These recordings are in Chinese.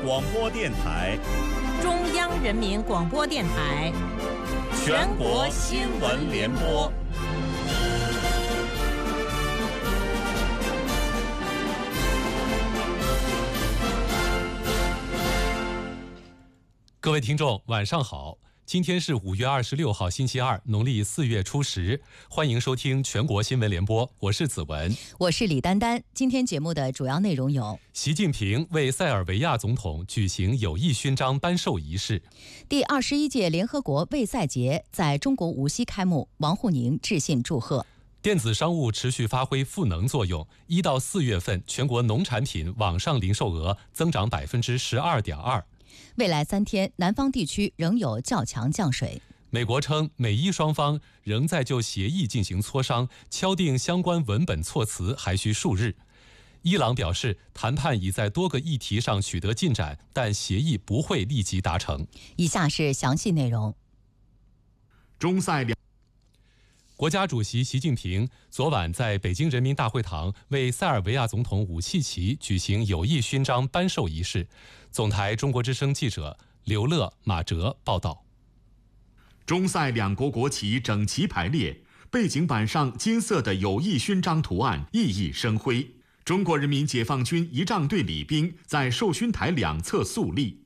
广播电台、 中央人民广播电台、 全国新闻联播。 各位听众，晚上好！今天是5月26号，星期二，农历4月初10。欢迎收听全国新闻联播，我是子文， 我是李丹丹。今天节目的主要内容有： 习近平为塞尔维亚总统举行友谊勋章颁授仪式； 第21届联合国卫赛节在中国无锡开幕，王沪宁致信祝贺； 电子商务持续发挥赋能作用，1到4月份全国农产品网上零售额增长12.2%。 未来3天，南方地区仍有较强降水。 美国称，美伊双方仍在就协议进行磋商，敲定相关文本措辞还需数日。伊朗表示，谈判已在多个议题上取得进展，但协议不会立即达成。 以下是详细内容。 国家主席习近平昨晚在北京人民大会堂为塞尔维亚总统武契奇举行友谊勋章颁授仪式。总台中国之声记者刘乐、马哲报道。 中塞两国国旗整齐排列，背景板上金色的友谊勋章图案熠熠生辉。中国人民解放军仪仗队礼兵在授勋台两侧肃立。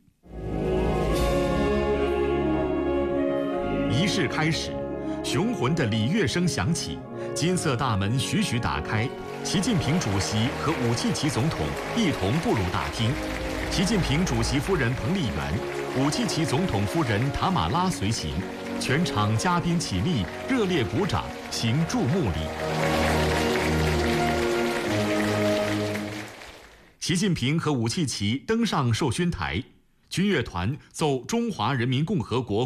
仪式开始，雄浑的礼乐声响起，金色大门徐徐打开，习近平主席和武契奇总统一同步入大厅。习近平主席夫人彭丽媛、武契奇总统夫人塔马拉随行，全场嘉宾起立，热烈鼓掌，行注目礼。习近平和武契奇登上授勋台，军乐团奏《中华人民共和国